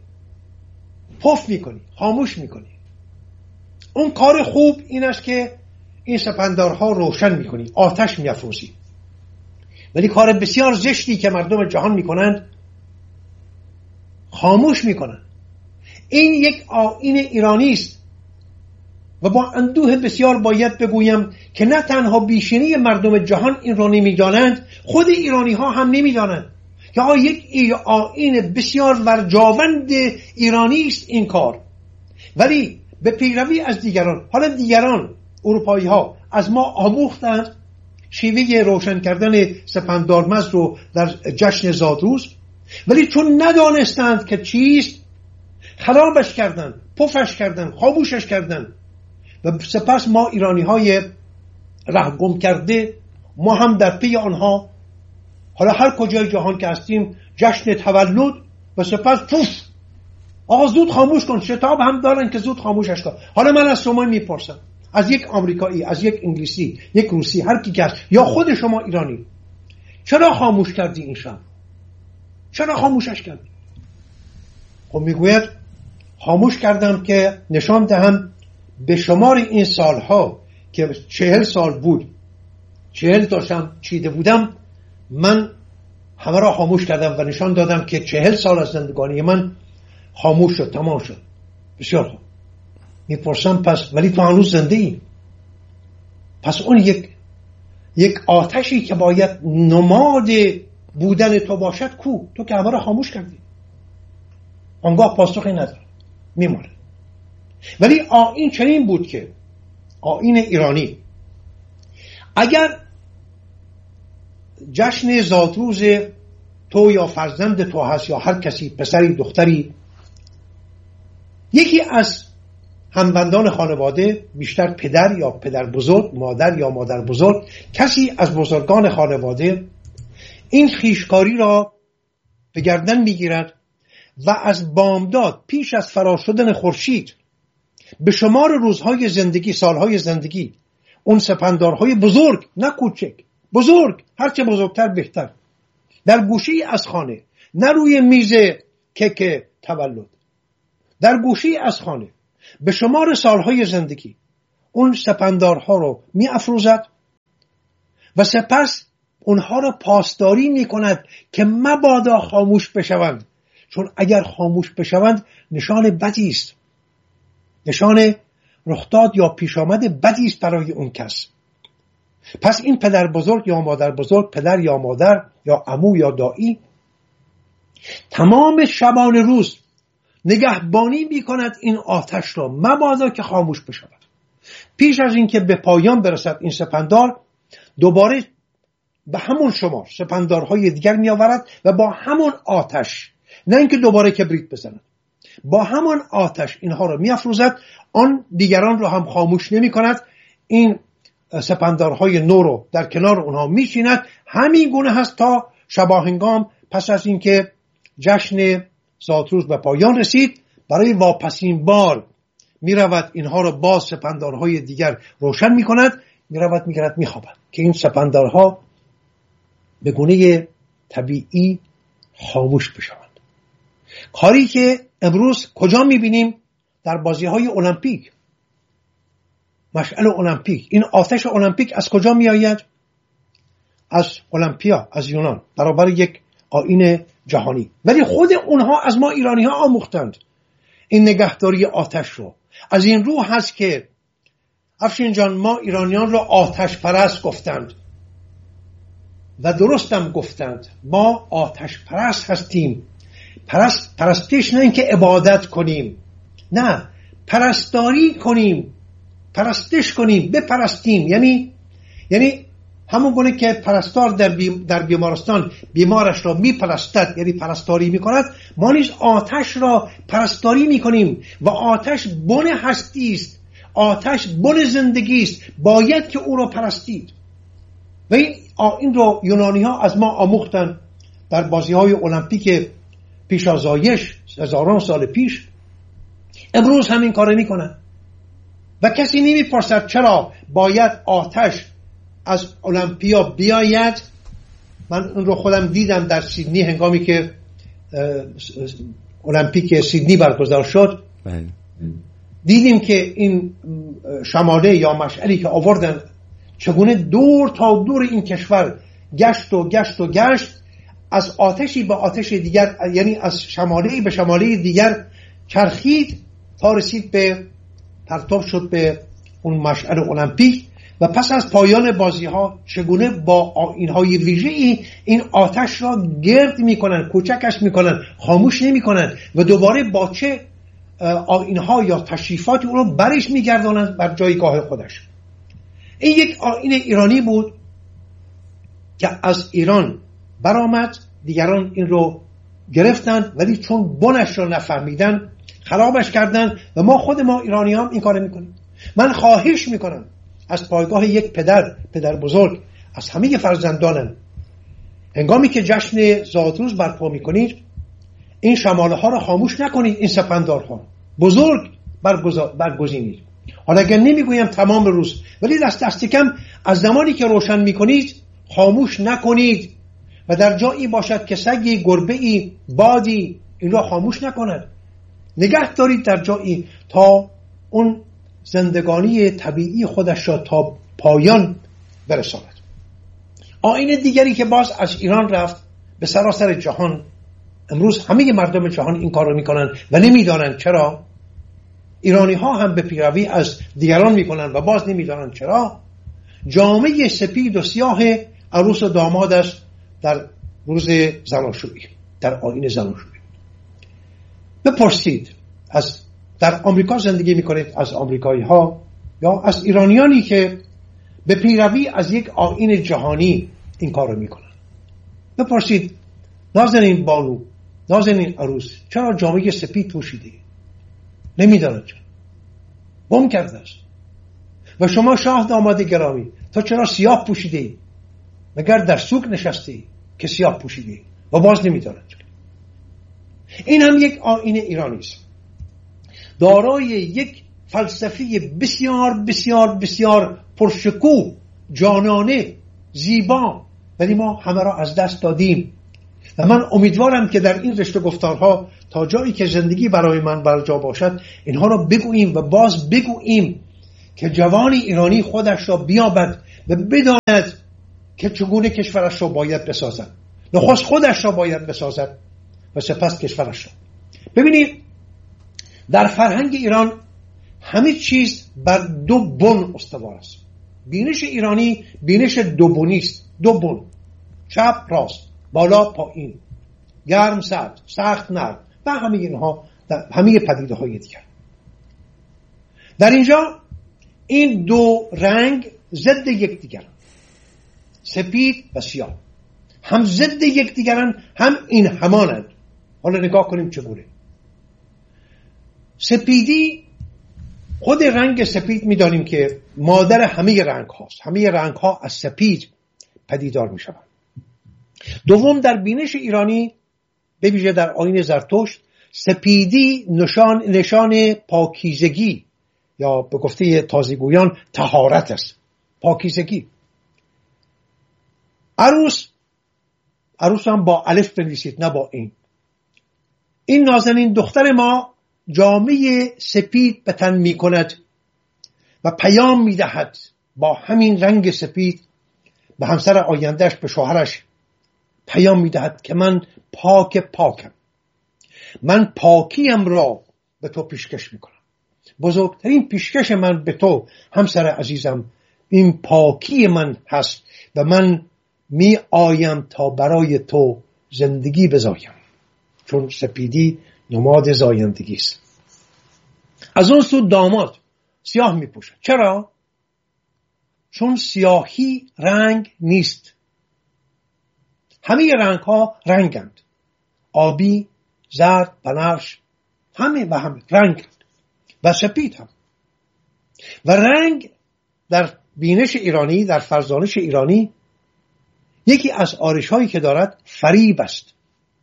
پف میکنی، خاموش میکنی. اون کار خوب این است که این سپندارها روشن میکنی، آتش میافروزی. ولی کار بسیار زشتی که مردم جهان میکنند، خاموش میکنند. این یک آیین ایرانی است و با اندوه بسیار باید بگویم که نه تنها بیشینی مردم جهان این را نمیدانند، خود ایرانی ها هم نمیدانند که یک آیین بسیار ورجاوند ایرانی است این کار. ولی به پیروی از دیگران، حالا دیگران اروپایی ها از ما آموختند شیوه روشن کردن سپندارمز رو در جشن زادروز، ولی چون ندانستند که چیست خرابش کردن، پفش کردن، خاموشش کردن و سپس ما ایرانی های رهگم کرده، ما هم در پی آنها حالا هر کجای جهان که هستیم جشن تولد و سپس پوف، آقا زود خاموش کن، شتاب هم دارن که زود خاموشش کن. حالا من از شما میپرسم، از یک آمریکایی، از یک انگلیسی، یک روسی، هر کی که هست، یا خود شما ایرانی، چرا خاموش کردی این شب؟ چرا خاموشش کردی؟ خب میگوید خاموش کردم که نشان دهم به شمار این سالها که 40 سال بود، 40 تاشم چیده بودم، من همه را خاموش کردم و نشان دادم که 40 سال از زندگانی من خاموش شد، تمام شد. بسیار خوب. میپرسم پس ولی تو هنوز زنده ای؟ پس اون یک آتشی که باید نماد بودن تو باشد کو؟ تو که همه را خاموش کردی. آنگاه پاسخی نداره، میمونه. ولی آیین چنین بود که آیین ایرانی اگر جشن زادروز تو یا فرزند تو هست یا هر کسی، پسری دختری، یکی از همبندان خانواده، بیشتر پدر یا پدر بزرگ، مادر یا مادر بزرگ، کسی از بزرگان خانواده این خیشکاری را به گردن میگیرد و از بامداد پیش از فرا شدن خورشید به شمار روزهای زندگی، سالهای زندگی، اون سپندارهای بزرگ، نه کوچک، بزرگ، هرچه بزرگتر بهتر، در گوشه از خانه، نه روی میز کیک تولد، در گوشی از خانه به شمار سالهای زندگی اون سپندارها رو می افروزد و سپس اونها رو پاسداری می کند که مبادا خاموش بشوند، چون اگر خاموش بشوند نشان بدی است، نشان رخداد یا پیش آمد بدی است برای اون کس. پس این پدر بزرگ یا مادر بزرگ، پدر یا مادر یا عمو یا دایی، تمام شبانه روز نگهبانی می کند این آتش را مبادا که خاموش بشود. پیش از اینکه به پایان برسد این سپندار، دوباره به همون شمار سپندارهای دیگر می آورد و با همون آتش، نه اینکه دوباره کبریت بزند، با همون آتش اینها را می افروزد. آن دیگران را هم خاموش نمی کند، این سپندارهای نو رو در کنار اونها می شیند. همین گونه هست تا شباهنگام پس از اینکه جشن زادروز به پایان رسید، برای واپسین بار می رود اینها را باز سپندارهای دیگر روشن می کند، می رود می گرد می خوابد که این سپندارها به گونه طبیعی خاموش بشوند. کاری که امروز کجا می بینیم؟ در بازی های المپیک، مشعل المپیک. این آتش المپیک از کجا می آید؟ از المپیا، از یونان، برابر یک آیین جهانی. ولی خود اونها از ما ایرانی ها آموختند این نگهداری آتش رو. از این رو هست که افشین جان ما ایرانیان رو آتش پرست گفتند و درستم گفتند. ما آتش پرست هستیم. پرستش نه اینکه عبادت کنیم، نه، پرستاری کنیم، پرستش کنیم، بپرستیم. یعنی همون گونه که پرستار در بیمارستان بیمارش را میپرستد، یعنی پرستاری میکند، ما نیز آتش را پرستاری میکنیم و آتش بن هستی است، آتش بن زندگی است، باید که او را پرستید. و این رو یونانی ها از ما آموختن در بازی های المپیک پیش از آیش هزاران سال پیش. امروز همین کار میکنن و کسی نمیپرسد چرا باید آتش از المپیا بیاید. من اون رو خودم دیدم در سیدنی هنگامی که المپیک سیدنی برگزار شد. دیدیم که این شماله یا مشعلی که آوردن چگونه دور تا دور این کشور گشت و گشت و گشت، از آتشی به آتش دیگر، یعنی از شماله‌ای به شماله دیگر چرخید تا رسید به پرتاب شد به اون مشعل المپیک. و پس از پایان بازی ها چگونه با آیین‌های ویژه‌ای این آتش را گرد میکنن، کوچکش میکنن، خاموش نمیکنن و دوباره با چه آیین‌ها یا تشریفاتی اون رو برش میگردانند بر جایگاه خودش. این یک آیین ایرانی بود که از ایران برآمد، دیگران این رو گرفتن ولی چون بنش رو نفهمیدن خرابش کردن و ما ایرانی هم این کار میکنیم. من خواهش میکنم از پایگاه یک پدر بزرگ، از همه فرزندانم، هنگامی که جشن زادروز برپا میکنید این شماله ها رو خاموش نکنید، این سپندارها بزرگ برگزینید. حالا اگر نمیگویم تمام روز، ولی دست کم از زمانی که روشن میکنید خاموش نکنید و در جایی باشد که سگی، گربه‌ای، بادی این را خاموش نکند. نگه دارید در جایی تا اون زندگانی طبیعی خودش را تا پایان برساند. آیین دیگری که باز از ایران رفت به سراسر جهان، امروز همه مردم جهان این کار رو میکنن و نمیدانند چرا. ایرانی ها هم به پیروی از دیگران میکنن و باز نمیدانند چرا. جامعه سپید و سیاه عروس و داماد است در روز زناشویی، در آیین زناشویی. بپرسید، در آمریکا زندگی میکنید، از آمریکایی ها یا از ایرانیانی که به پیروی از یک آیین جهانی این کار رو میکنن، بپرسید نازنین بانو، نازنین عروس چرا جامعه سپید پوشیده؟ نمیداند چرا، گم کرده است. و شما شاه داماد گرامی تا چرا سیاه پوشیده ای؟ مگر در سوق نشسته ای که سیاه پوشیده ای؟ و باز نمیداند چرا. این هم یک آیین ایرانی است، دارای یک فلسفه بسیار بسیار بسیار پرشکوه، جانانه، زیبا، ولی ما همه را از دست دادیم. و من امیدوارم که در این رشته گفتارها تا جایی که زندگی برای من برجا باشد اینها را بگوییم و باز بگوییم که جوان ایرانی خودش را بیابد و بداند که چگونه کشورش را باید بسازد. نخست خودش را باید بسازد و سپس کشورش را. ببینید در فرهنگ ایران همه چیز بر دو بن استوار است. بینش ایرانی بینش دو بنی است. دو بن، چپ راست، بالا پایین، گرم سرد، سخت نرم و همه اینها در همه پدیده های دیگر. در اینجا این دو رنگ ضد یکدیگرند، سپید و سیاه، هم ضد یکدیگرند هم این همانند. حالا نگاه کنیم چگونه. سپیدی، خود رنگ سپید می‌دانیم که مادر همه رنگ هاست. همه رنگ ها از سپید پدیدار می‌شوند. دوم، در بینش ایرانی به ویژه در آیین زرتشت سپیدی نشان پاکیزگی یا به گفته تازیگویان طهارت است، پاکیزگی. عروس هم با الف بنویسید نه با این. این نازنین دختر ما جامعه سپید به تن می کند و پیام می دهد با همین رنگ سپید به همسر آیندهش، به شوهرش پیام می دهد که من پاکم، من پاکیم را به تو پیشکش می کنم. بزرگترین پیشکش من به تو همسر عزیزم این پاکی من هست و من می آیم تا برای تو زندگی بزایم، چون سپیدی نماد زایندگی است. از اون سو داماد سیاه می پوشد. چرا؟ چون سیاهی رنگ نیست. همه رنگ ها رنگند، آبی، زرد، بنفش، همه رنگند و سپید هم. و رنگ در بینش ایرانی، در فرزانش ایرانی، یکی از آرش هایی که دارد فریب است.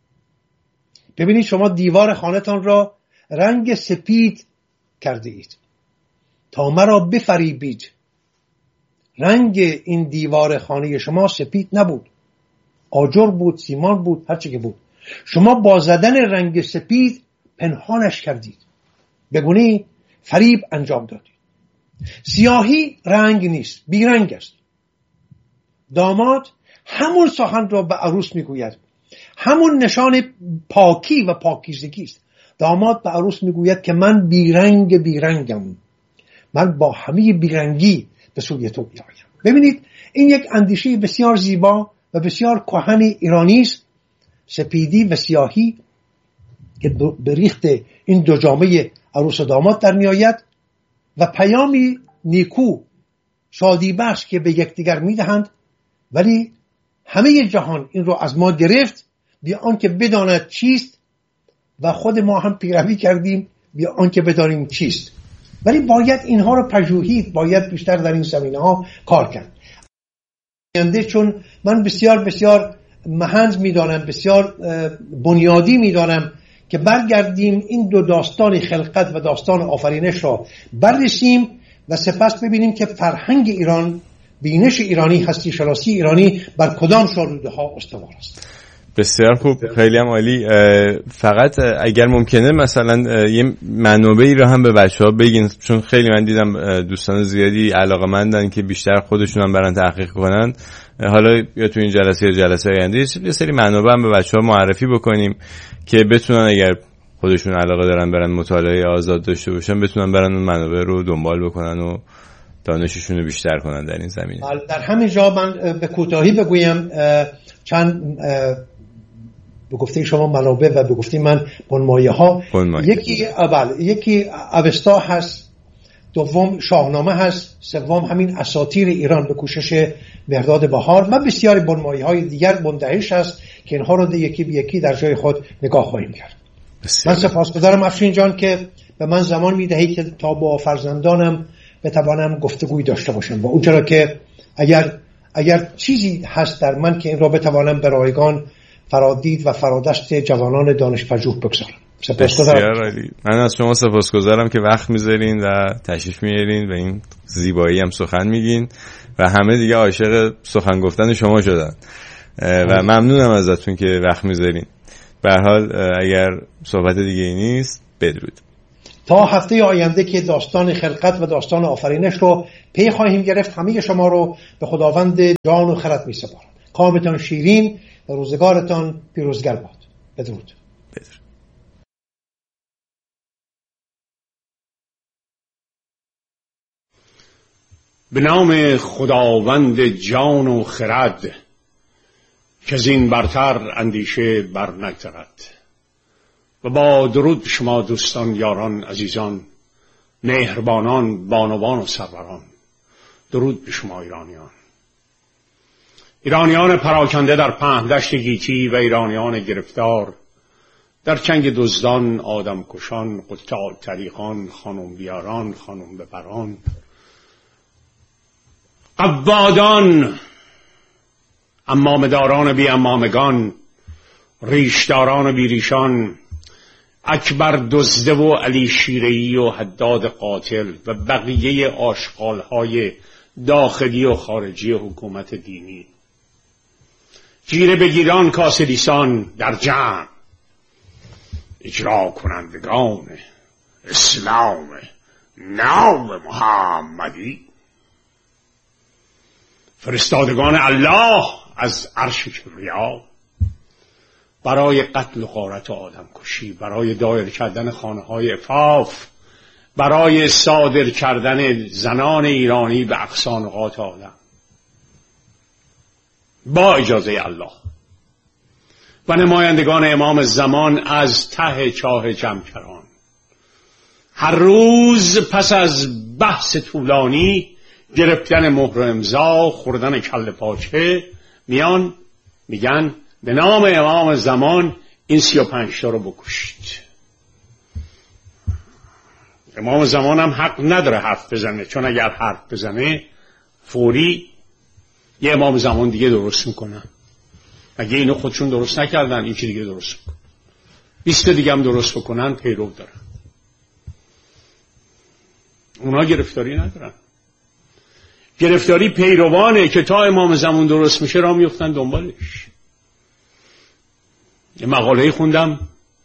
ببینید شما دیوار خانه‌تان را رنگ سپید کرده اید تا مرا بفریبید. رنگ این دیوار خانه شما سپید نبود، آجر بود، سیمان بود، هر چی که بود. شما با زدن رنگ سپید پنهانش کردید، بگونی فریب انجام دادید. سیاهی رنگ نیست، بیرنگ است. داماد همون سخن را به عروس میگوید، همون نشان پاکی و پاکیزگی است. داماد به عروس میگوید که من بیرنگم، من با همه بیرنگی به سوی تو میآیم. ببینید این یک اندیشه بسیار زیبا و بسیار کهن ایرانی است، سپیدی و سیاهی که به ریخت این دو جامعه عروس و داماد در میآید و پیامی نیکو شادی بخش که به یکدیگر میدهند. ولی همه جهان این رو از ما گرفت بی آنکه بداند چیست و خود ما هم پیروی کردیم بی آنکه بدانیم چیست. ولی باید اینها رو پژوهید، باید بیشتر در این زمینه ها کار کرد. چون من بسیار مهند میدانم، بسیار بنیادی میدانم که برگردیم این دو داستان خلقت و داستان آفرینش را بررسیم و سپس ببینیم که فرهنگ ایران، بینش ایرانی، هستی شناسی ایرانی بر کدام شالوده ها استوار است. بسیار خوب، خیلی هم عالی. فقط اگر ممکنه مثلا یه منابعی رو هم به بچه‌ها بگین، چون خیلی من دیدم دوستان زیادی علاقه‌مندن که بیشتر خودشون هم برن تحقیق کنن. حالا یا تو این جلسه یا جلسه آینده یه سری منابع هم به بچه‌ها معرفی بکنیم که بتونن اگر خودشون علاقه دارن برن مطالعه آزاد داشته باشن، بتونن برن اون منابع رو دنبال بکنن و دانششون رو بیشتر کنن در این زمینه. در همین جا من به کوتاهی بگویم چند به گفته شما منابع و به گفته من بنمایه ها. یکی اوستا هست، دوم شاهنامه هست، سوم همین اساطیر ایران به کوشش مهرداد بهار و بسیاری بنمایه های دیگر مندهش هست که اینها رو یکی به یکی در جای خود نگاه خواهیم کرد. من سپاسگزارم افشین جان که به من زمان میدهی که تا با فرزندانم بتوانم گفتگوی داشته باشم و اونجا که اگر چیزی هست در من که این را بتوانم به رایگان فرادید و فرادست جوانان دانشپژوه بگذارم. سپاسگزارم. من از شما سپاسگزارم که وقت میذارین و تشریف میارین و این زیبایی هم سخن میگین و همه دیگه عاشق سخن گفتن شما شدن. و ممنونم ازتون که وقت میذارین. به هر حال اگر صحبت دیگه ای نیست بدرود. تا هفته آینده که داستان خلقت و داستان آفرینش رو پی خواهیم گرفت. همه شما رو به خداوند جان و خرد می‌سپارم. کامتان شیرین و روزگارتان پیروزگر باد. بدرود. به نام خداوند جان و خرد که زین برتر اندیشه بر نگذرد. و با درود شما دوستان، یاران، عزیزان، مهربانان، بانوان و سروران، درود به شما ایرانیان پراکنده در پهندشت گیتی و ایرانیان گرفتار در چنگ دزدان، آدم کشان، قطاع طریقان، خانم بیاران، خانم ببران، قوادان، امامداران بی امامگان، ریشداران بی ریشان، اکبر دزده و علی شیره‌ای و حداد قاتل و بقیه آشغال‌های داخلی و خارجی حکومت دینی، جیره بگیران کاسلیسان در جمع، اجرا کنندگان اسلام نام محمدی، فرستادگان الله از عرش کبریا برای قتل و غارت و آدم کشی، برای دایر کردن خانه‌های عفاف، برای صادر کردن زنان ایرانی به اقصی نقاط عالم با اجازه الله و نمایندگان امام زمان از ته چاه جمکران. هر روز پس از بحث طولانی، گرفتن مهر و امضا، خوردن کله پاچه، میگن به نام امام زمان این 35 تا رو بکشید. امام زمان هم حق نداره حرف بزنه، چون اگر حرف بزنه فوری یه امام زمان دیگه درست میکنن. اگه اینو خودشون درست نکردن، این چی دیگه درست میکنن، 20 دیگه هم درست بکنن، پیرو دارن. اونا گرفتاری ندارن. گرفتاری پیروانه که تا امام زمان درست میشه را میفتن دنبالش. یه مقاله خوندم،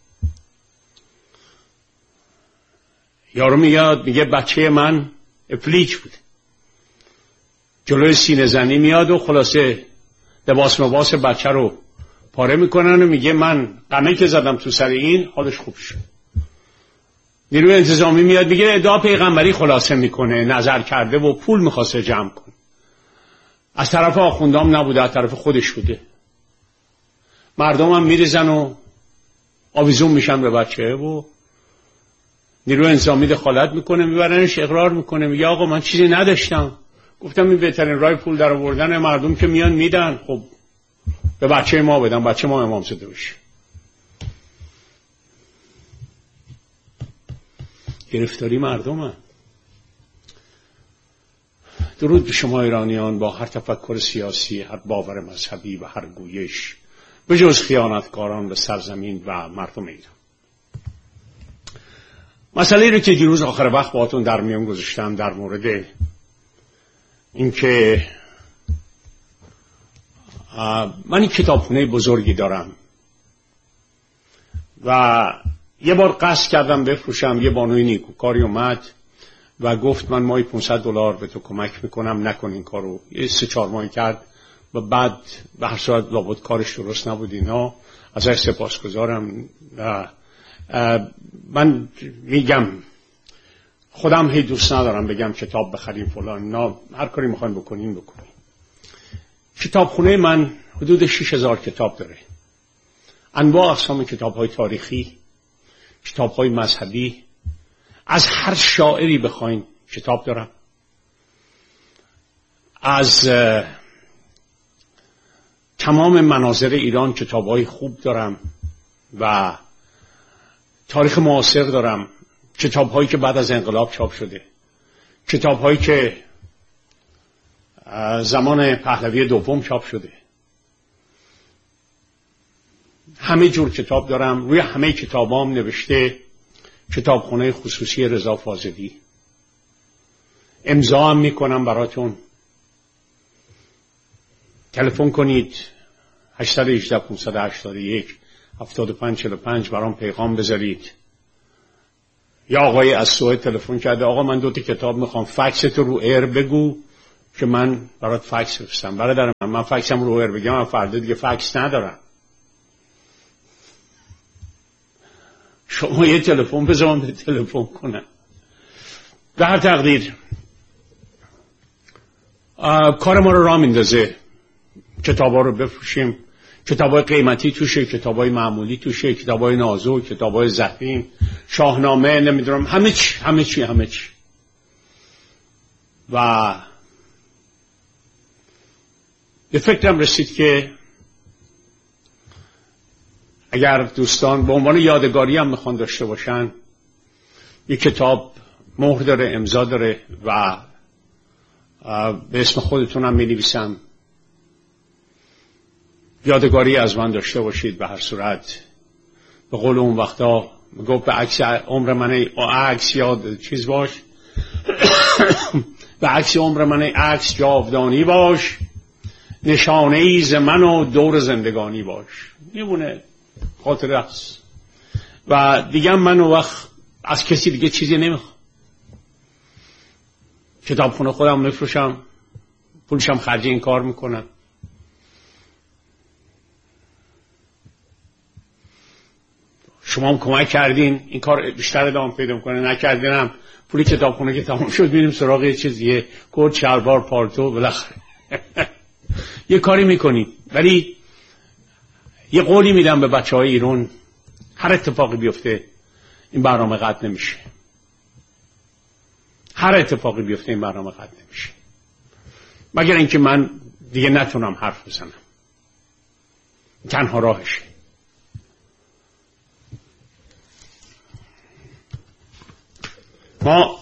یارو میگه بچه من افلیچ بود، جلوی سینه زنی میاد و خلاصه لباس بچه رو پاره میکنن و میگه من قمه که زدم تو سر این حالش خوب شد. نیروی انتظامی میاد میگه ادعا پیغمبری خلاصه میکنه، نظر کرده و پول میخواسته جمع کنه. از طرف آخوندام نبوده، از طرف خودش بوده. مردم هم میریزن و آویزون میشن به بچه و نیروی انتظامی دخالت میکنه، میبرنش اقرار میکنه، میگه آقا من چیزی نداشتم، گفتم این بهترین راه پول در آوردن، مردم که میان میدن، خب به بچه ما بدن، بچه ما امام زاده بشه. گرفتاری مردمه. درود به شما ایرانیان با هر تفکر سیاسی، هر باور مذهبی و هر گویش، به جز خیانتکاران به سرزمین و مردم ایران. مسئله رو که دیروز آخر وقت باهاتون در میان گذاشتم در مورد اینکه من این کتابخونه بزرگی دارم و یه بار قصد کردم بفروشم، یه بانوی نیکوکاری اومد و گفت من ماهی $500 به تو کمک میکنم، نکن این کارو. یه 3-4 ماهی کرد و بعد به هر صورت لابد کارش درست نبود. اینا ازش سپاسگزارم. من میگم خودم هی دوست ندارم بگم کتاب بخریم فلان، نه، هر کاری میخواین بکنین. کتابخونه من حدود 6000 کتاب داره، انواع اقسام کتاب‌های تاریخی، کتاب‌های مذهبی، از هر شاعری بخواین کتاب دارم، از تمام مناظر ایران کتاب‌های خوب دارم و تاریخ معاصر دارم، کتاب‌هایی که بعد از انقلاب چاپ شده، کتاب‌هایی که زمان پهلوی دوم چاپ شده، همه جور کتاب دارم. روی همه کتابام نوشته کتابخونه خصوصی رضا فاضلی. امضا هم میکنم براتون. تلفن کنید 818 581 7545 برام پیغام بذارید. یا آقای از سوئد تلفن کرده آقا من 2 کتاب میخوام، فکست رو ایر بگو که من برات فکس بفرستم. برادر من فکسم رو ایر بگم من فردا دیگه فکس ندارم. شما یه تلفن بزنم به تلفن کنم. به هر تقدیر کار ما رو راه میندازه. کتابا رو بفروشیم، کتابای قیمتی توشه، کتابای معمولی توشه، کتابای نازک، کتابای ضخیم، شاهنامه، نمیدونم همه چی. و به فکرم رسید که اگر دوستان به عنوان یادگاری هم میخوان داشته باشن، یک کتاب مهر داره، امضا داره و به اسم خودتون هم می‌نویسم، یادگاری از من داشته باشید. به هر صورت به قول اون وقتا گفت به عکس عمر من عکس یاد چیز باش به عکس عمر من عکس جاودانی باش، نشانه ای ز من و دور زندگانی باش. میمونه خاطره است و دیگه من اون وقت از کسی دیگه چیزی نمیخوام. کتابخونه خودم میفروشم، پولشم خرج این کار میکنم. شما هم کمک کردین این کار بیشتر ادامه پیدا کنه، نکردینم پولی کتابخونه که تمام شد میریم سراغ یه چیزیه، کت، شلوار، پالتو، بالاخره یه کاری میکنید. ولی یه قولی میدم به بچهای ایران، هر اتفاقی بیفته این برنامه قطع نمیشه. هر اتفاقی بیفته این برنامه قطع نمیشه، مگر اینکه من دیگه نتونم حرف بزنم. تنها راهشه. ما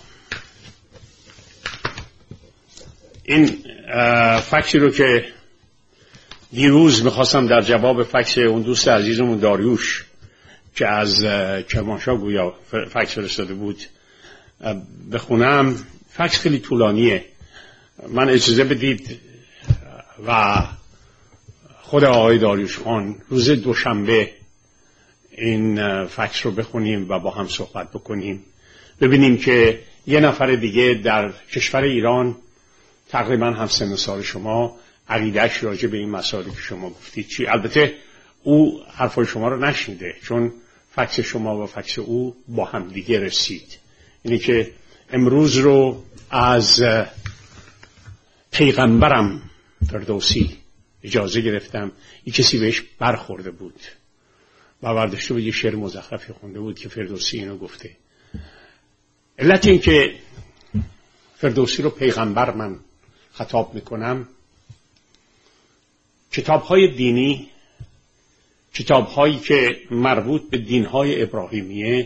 این فکسی رو که دیروز میخواستم در جواب فکس اون دوست عزیزمون داریوش که از کرمانشاه گویا فکس فرستاده بود بخونم، فکس خیلی طولانیه. من اجازه بدید و خود آقای داریوش خان روز دوشنبه این فکس رو بخونیم و با هم صحبت بکنیم، ببینیم که یه نفر دیگه در کشور ایران تقریبا هم سن و سال شما عقیده‌اش راجع به این مسائلی که شما گفتید چی. البته او حرفای شما رو نشنیده، چون فکس شما و فکس او با هم دیگه رسید. اینی که امروز رو از پیغمبرم فردوسی اجازه گرفتم، یک کسی بهش برخورده بود و برداشته بود یه شعر مزخرفی خونده بود که فردوسی اینو گفته. علت این که فردوسی رو پیغمبر من خطاب میکنم، کتاب‌های دینی، کتاب‌هایی که مربوط به دین‌های ابراهیمیه،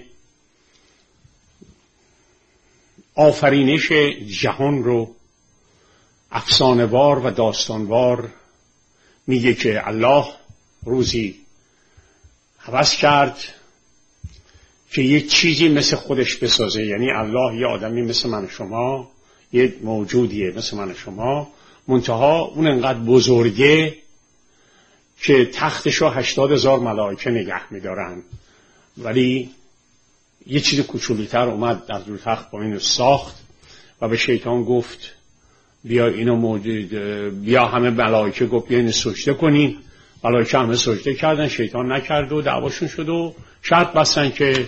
آفرینش جهان رو افسانه‌وار و داستانوار میگه که الله روزی هوس کرد که یه چیزی مثل خودش بسازه. یعنی الله یه آدمی مثل من و شما، یه موجودیه مثل من و شما، منتها اون انقدر بزرگه که تختشو 80,000 ملائکه نگه میدارن، ولی یه چیز کوچولوتر اومد در دور تخت با اینو ساخت و به شیطان گفت بیا اینو بیا همه ملائکه گفت بیا اینو سجده کنین. ملائکه همه سجده کردن، شیطان نکرد و دعواشون شد و شرط بستن که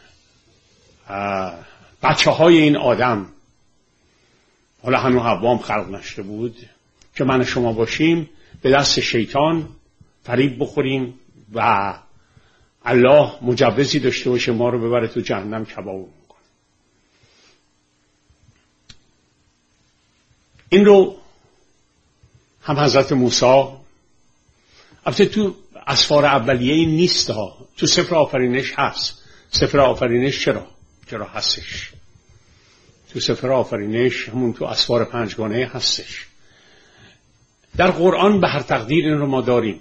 بچه های این آدم، حالا هنو حوا هم خلق نشده بود، که من شما باشیم به دست شیطان فریب بخوریم و الله مجوزی داشته باشه ما رو ببره تو جهنم کباب میکنه. این رو هم حضرت موسی، البته تو اسفار اولیه این نیست ها، تو سفر آفرینش هست. سفر آفرینش چرا هستش؟ تو سفر آفرینش همون تو اسفار پنجگانه هستش. در قرآن به هر تقدیر این رو ما داریم.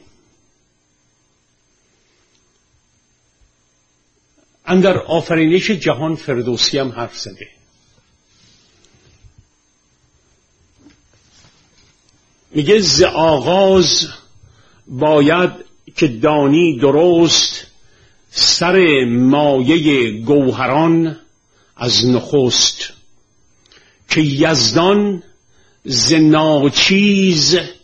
اندر آفرینش جهان فردوسی هم حرف زده. میگه ز آغاز باید که دانی درست سر مایه گوهران از نخست، که یزدان ز ناچیز